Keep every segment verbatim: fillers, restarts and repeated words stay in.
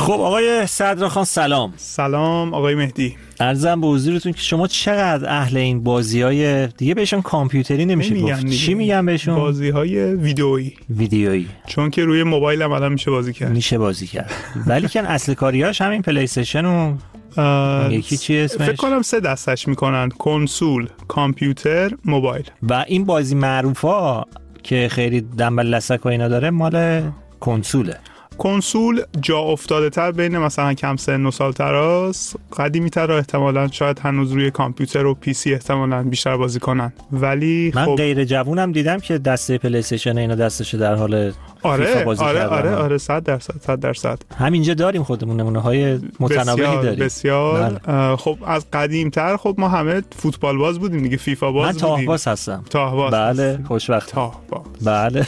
خب آقای صدراخان سلام. سلام آقای مهدی. عرضم به حضورتون که شما چقدر اهل این بازی‌های دیگه بهشون کامپیوتری نمیشه گفت، چی میگن بهشون؟ بازی‌های ویدئویی. ویدئویی. چون که روی موبایل هم الان میشه بازی کرد. میشه بازی کرد. ولی که اصل کاریاش همین پلی استیشن و یکی چی اسمش؟ فکر کنم سه دستش میکنن: کنسول، کامپیوتر، موبایل. و این بازی معروفا که خیلی دنبال لسک و اینا داره مال کنسوله. کنسول جا افتاده تر بین مثلا کم سن و سال تراست، قدیمی تر احتمالاً شاید هنوز روی کامپیوتر و پی سی احتمالاً بیشتر بازی کنن. ولی من خب غیر جوونم دیدم که دسته پلی استیشن اینا دستش در حال آره فیفا بازی آره کردن. آره آره صد درصد صد درصد همینجا داریم خودمون نمونه های متنوعی داریم بسیار. خب از قدیم تر خب ما همه فوتبال باز بودیم دیگه، فیفا باز من بودیم. من تاهباز هستم. تاهباز. بله خوشوقت. تاهباز. بله.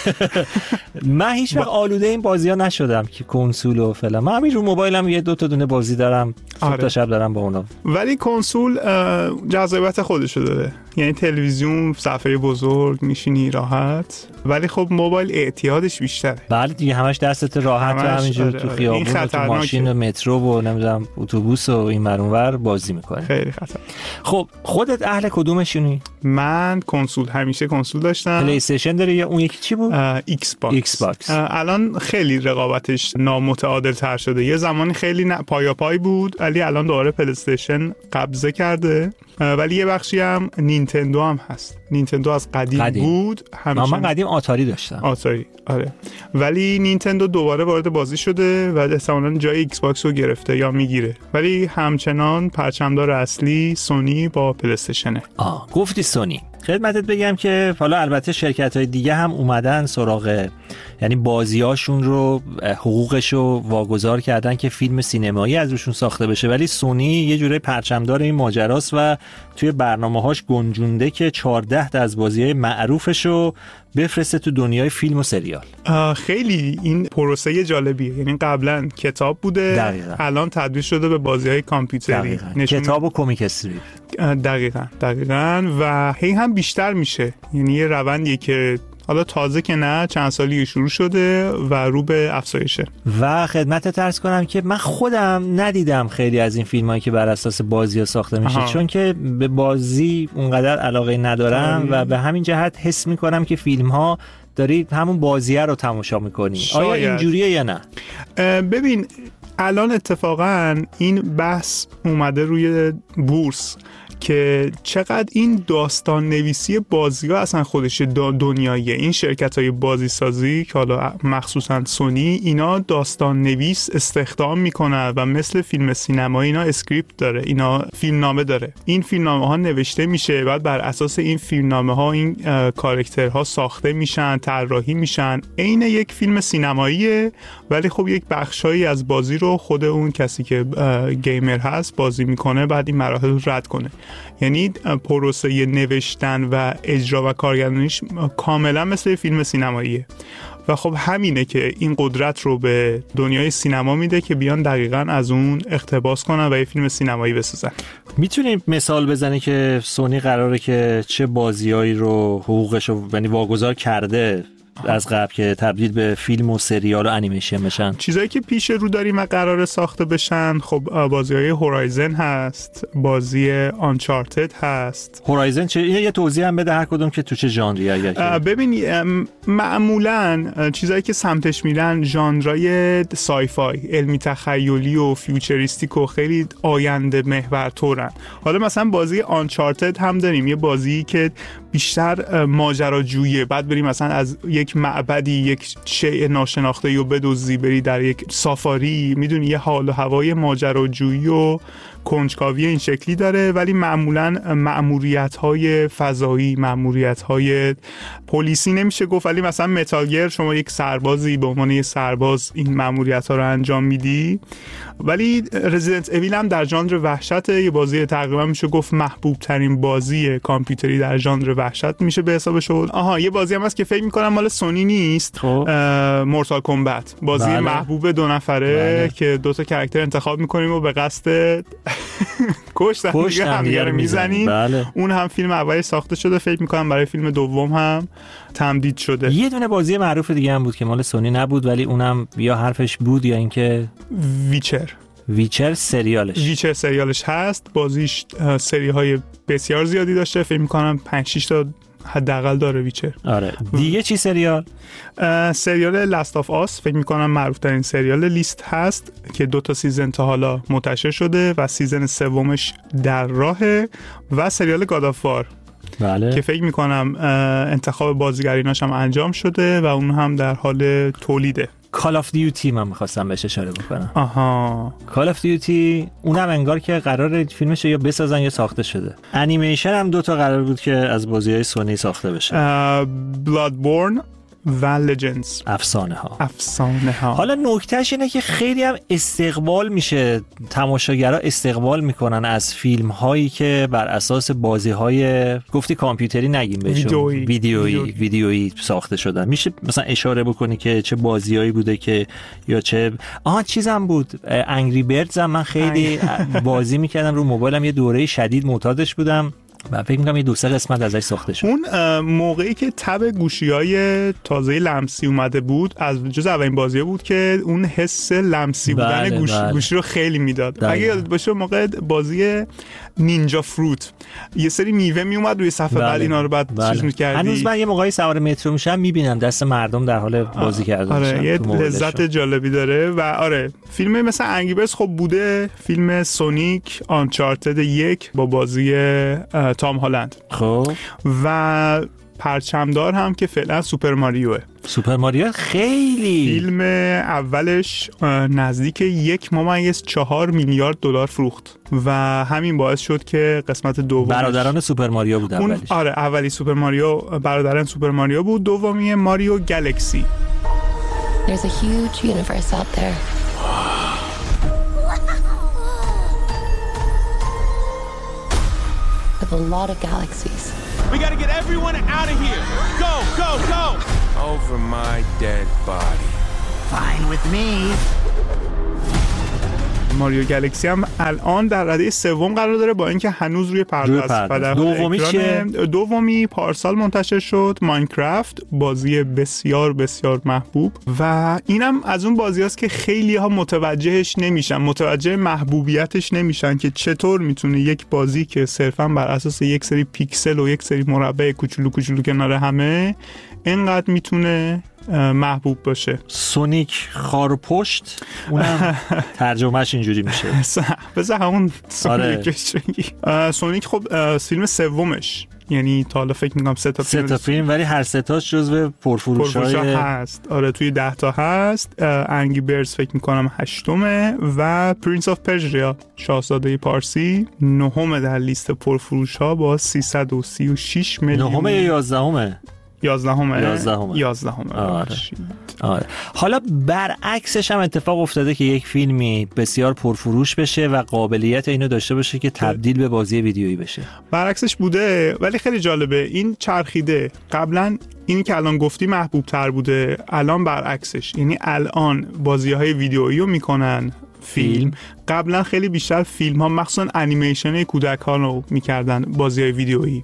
من هیچ وقت آلوده این بازی‌ها نشدم که کنسول و فلان. من همین رو موبایلم یه دو تا دونه بازی دارم، صبح آره. تا شب دارم با اونا. ولی کنسول جذابیت خودشو داره، یعنی تلویزیون، صفحه بزرگ، میشینی راحت. ولی خب موبایل اعتیادش بیشتره. بله دیگه همش دستت راحت و همینجور آره تو آره. خیابون و تو ماشین و مترو و نمیدونم اتوبوس و این ور اونور بازی میکنه. خیلی خطر. خب خودت اهل کدومشونی؟ من کنسول، همیشه کنسول داشتم. پلی استیشن داری یا اون یکی چی بود؟ ایکس باکس. ایکس باکس. الان خیلی رقابتش نامتعادل تر شده. یه زمانی خیلی پایا پای بود، ولی الان دوباره پلی استیشن قبضه کرده. ولی یه بخشی هم نینتندو هم هست. نینتندو از قدیم, قدیم. بود. همیشه من قدیم آتاری داشتم. آتاری آره. ولی نینتندو دوباره وارد بازی شده و احتمالاً جای ایکس باکس رو گرفته یا میگیره. ولی همچنان پرچمدار اصلی سونی با پلی استیشنه. آه گفتی سونی. خدمتت بگم که حالا البته شرکت‌های دیگه هم اومدن سراغ، یعنی بازیاشون رو حقوقش رو واگذار کردن که فیلم سینمایی از روشون ساخته بشه، ولی سونی یه جوره پرچمدار این ماجراست و توی برنامه‌هاش گنجونده که چهارده تا از بازی‌های معروفش رو بفرسته تو دنیای فیلم و سریال. خیلی این پروسه جالبیه، یعنی قبلا کتاب بوده دقیقا. الان تبدیل شده به بازی‌های کامپیوتری. نشون... کتاب و کمیک استریپ. دقیقاً دقیقاً و هی هم بیشتر میشه، یعنی یه روندیه که حالا تازه که نه چند سالی شروع شده و رو به افزایشه. و خدمتت عرض کنم که من خودم ندیدم خیلی از این فیلمایی که بر اساس بازی‌ها ساخته میشه. آها. چون که به بازی اونقدر علاقه ندارم آه. و به همین جهت حس میکنم که فیلم‌ها داری همون بازیه رو تماشا میکنی. آیا اینجوریه یا نه؟ ببین الان اتفاقا این بحث اومده روی بورس که چقدر این داستان نویسی بازی‌ها اصلا خودش دنیاییه. این شرکت‌های بازی سازی که حالا مخصوصا سونی، اینا داستان نویس استخدام میکنن و مثل فیلم سینمایی اینا اسکریپت داره، اینا فیلمنامه داره. این فیلمنامه ها نوشته میشه، بعد بر اساس این فیلمنامه ها این کاراکترها ساخته میشن، طراحی میشن. عین یک فیلم سینماییه، ولی خب یک بخشایی از بازی رو خود اون کسی که گیمر هست بازی میکنه، بعد این مراحل رو رد کنه. یعنی پروسه نوشتن و اجرا و کارگردانیش کاملا مثل فیلم سینماییه و خب همینه که این قدرت رو به دنیای سینما میده که بیان دقیقاً از اون اقتباس کنن و یه فیلم سینمایی بسازن. میتونیم مثال بزنی که سونی قراره که چه بازیایی رو حقوقش رو یعنی واگذار کرده از قبل که تبدیل به فیلم و سریال و انیمیشن بشن؟ چیزایی که پیش رو داریم و قراره ساخته بشن، خب بازی‌های هورایزن هست، بازی آنچارتد هست. هورایزن چه؟ یه توضیح هم بده هر کدوم که تو چه ژانری اگر که. ببین معمولاً چیزایی که سمتش میرن ژانرای سایفای، علمی تخیلی و فیوچریستیک و خیلی آینده محور طورن. حالا مثلا بازی آنچارتد هم داریم، یه بازی که بیشتر ماجراجویی، بعد بریم مثلا از یک معبدی یک شیء ناشناخته رو بدزدی، بری در یک سافاری، میدونی یه حال و هوای ماجراجویی و کنجکاوی این شکلی داره. ولی معمولاً مأموریت‌های فضایی، مأموریت‌های پلیسی نمیشه گفت، ولی مثلا متال گیر شما یک سربازی به عنوان یک سرباز این مأموریت‌ها رو انجام میدی. ولی رزیدنت اویل هم در ژانر وحشت، یه بازی تقریبا میشه گفت محبوب ترین بازی کامپیوتری در ژانر وحشت میشه به حسابش بود. آها یه بازی هم هست که فکر میکنم مال سونی نیست، مورتال کمبت، بازی بله. محبوب دو نفره بله. که دو تا کاراکتر انتخاب میکنیم و به قصد کشتن دیگه همدیگه رو میزنیم. بله. اون هم فیلم اولی ساخته شده، فکر میکنم برای فیلم دوم هم تمدید شده. یه دونه بازی معروف دیگه هم بود که مال سونی نبود ولی اونم یا حرفش بود یا اینکه ویچر ویچر سریالش ویچر سریالش هست. بازیش سری های بسیار زیادی داشته، فکر میکنم پنج شش تا حداقل داره ویچر. آره دیگه چی سریال؟ سریال لاست آف آس فکر میکنم معروف ترین سریال لیست هست که دو تا سیزن تا حالا منتشر شده و سیزن سومش در راهه. و سریال گاد آف وار بله. که فکر میکنم انتخاب بازیگریناش هم انجام شده و اون هم در حال تولیده. کال آف دیوتی من می‌خواستم بهش اشاره بکنم. آها کال آف دیوتی اونم انگار که قراره فیلمش یا بسازن یا ساخته شده. انیمیشن هم دو تا قرار بود که از بازی‌های سونی ساخته بشه. بلادبورن و لجندز، افسانه ها افسانه ها. حالا نکتهش اینه که خیلی هم استقبال میشه، تماشاگرها استقبال میکنن از فیلم هایی که بر اساس بازی های گفتی کامپیوتری نگیم بهشون ویدیویی ویدیویی ویدیویی ساخته شدن. میشه مثلا اشاره بکنی که چه بازیایی بوده که یا چه آها چیزم بود انگری بردز هم من خیلی بازی میکردم رو موبایلم، یه دوره شدید معتادش بودم و فکر می‌کنم یه دو سه قسمت ازش ساخته شد. اون موقعی که تب گوشی‌های تازه لمسی اومده بود، از جز اولین بازی بود که اون حس لمسی بودن بله، گوشی, بله. گوشی رو خیلی میداد. اگه یادت باشه موقع بازی نینجا فروت یه سری میوه می اومد روی صفحه بله. بعد اینا رو بعد بله. چیز می‌کردی. هنوز من یه موقعی سوار مترو میشم میبینم دست مردم در حال بازی کردن. آره یه لذت جالبی داره. و آره فیلم مثل انگیبرز خب بوده، فیلم سونیک آنچارتد یک با بازی تام هالند خب و پرچمدار هم که فعلا سوپر ماریوه. سوپر ماریو خیلی فیلم اولش نزدیک یک ممیز چهار میلیارد دلار فروخت و همین باعث شد که قسمت دوم برادران سوپر ماریو بود اولیش. آره اولی سوپر ماریو برادران سوپر ماریو بود، دومی ماریو گالاکسی. There's a huge universe out there. With a lot of galaxies. We gotta get everyone out of here. Go, go, go! Over my dead body. Fine with me. ماریو گالاکسی هم الان در رده سوم قرار داره با اینکه هنوز روی پرده است. دومی چیه؟ دومی پارسال منتشر شد، ماینکرافت، بازی بسیار بسیار محبوب و اینم از اون بازیاست که خیلی ها متوجهش نمیشن، متوجه محبوبیتش نمیشن که چطور میتونه یک بازی که صرفا بر اساس یک سری پیکسل و یک سری مربع کوچولو کوچولو کنار همه اینقدر میتونه محبوب باشه. سونیک خارپشت اونم ترجمهش اینجوری میشه. بذار همون سونیکش بگی. سونیک خب فیلم سومش، یعنی تا حالا فکر میکنم سه تا فیلم سه تا فیلم ولی هر سه تاش جزو پرفروش‌های هست. آره توی ده تا هست. انگری بردز فکر میکنم هشتمه و پرنس آف پرژیا شاهزاده پارسی نهم در لیست پرفروش‌ها با سیصد و سی و شش میلیون. نهم یا یازدهمه؟ یازدهمه. یازدهمه. یازدهمه. آره. آره. حالا برعکسش هم اتفاق افتاده که یک فیلمی بسیار پرفروش بشه و قابلیت اینو داشته باشه که تبدیل به بازی ویدیویی بشه. برعکسش بوده ولی خیلی جالبه این چرخیده. قبلا اینی که الان گفتی محبوب تر بوده، الان برعکسش، یعنی الان بازی‌های ویدیویی رو میکنن فیلم. قبلا خیلی بیشتر فیلم ها مخصوصا انیمیشن کودک ها رو میکردن بازی های ویدیویی،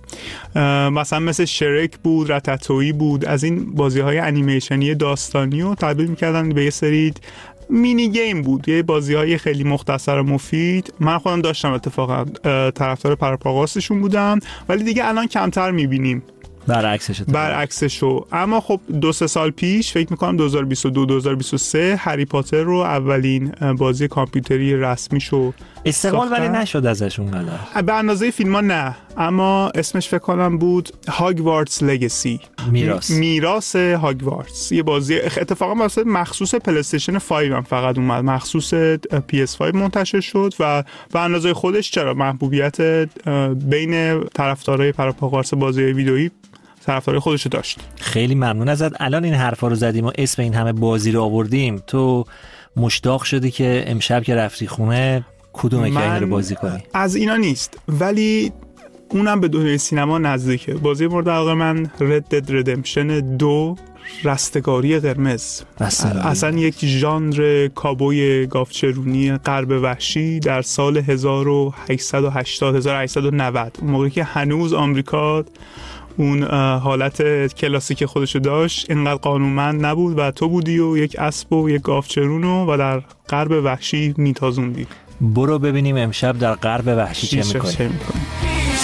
مثلا مثل شرک بود، رتاتویی بود، از این بازی های انیمیشنی داستانی رو تبدیل میکردن به یه سری مینی گیم بود، یه بازی های خیلی مختصر و مفید. من خودم داشتم اتفاقا طرفدار پرپاگاستشون بودم ولی دیگه الان کمتر میبینیم. برعکسش برعکسشو. اما خب دو سه سال پیش فکر میکنم دو هزار و بیست و دو دو هزار و بیست و سه هری پاتر رو اولین بازی کامپیوتری رسمیشو استقبال ولی نشد ازشون قدر به اندازه فیلم ها نه، اما اسمش فکر کنم بود هاگوارتس لگسی، میراث میراث هاگوارتس. یه بازی اتفاقا واسه مخصوص پلی استیشن پنج هم فقط اومد، مخصوص پی اس پنج منتشر شد و به اندازه خودش چرا محبوبیت بین طرفدارای پرپاگاس بازی ویدئویی طرفدار خودش داشت. خیلی ممنون ازت. الان این حرفا رو زدیم و اسم این همه بازی رو آوردیم، تو مشتاق شدی که امشب که رفتی خونه کدوم که این رو بازی کنی؟ از اینا نیست ولی اونم به دنیای سینما نزدیکه. بازی مورد علاقه من رد دد ردمپشن دو، رستگاری قرمز. اصلا یک ژانر کابوی گاوچرونی غرب وحشی در سال هزار و هشتصد و هشتاد هزار و هشتصد و نود، اون موقعی که هنوز آمریکا اون حالت کلاسیک خودشو داشت، اینقدر قانونمند نبود و تو بودی و یک اسب و یک گاوچرونو و در غرب وحشی میتازوندی. برو ببینیم امشب در غرب وحشی چه میکنی.